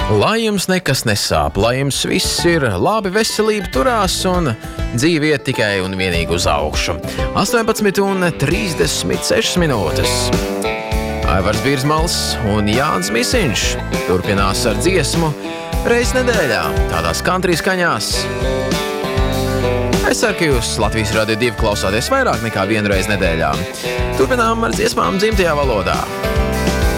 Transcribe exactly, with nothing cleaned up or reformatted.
Lai jums nekas nesāp, lai jums viss ir labi, veselība turās un dzīve iet tikai un vienīgi uz augšu. astoņpadsmit un trīsdesmit sešas minūtes. Aivars Birzmals un Jānis Misiņš turpinās ar dziesmu reiz nedēļā, tādās country skaņās. Es ceru, ka jūs Latvijas Radio divi klausāties vairāk nekā vienu reizi nedēļā. Turpinām ar dziesmām dzimtajā valodā.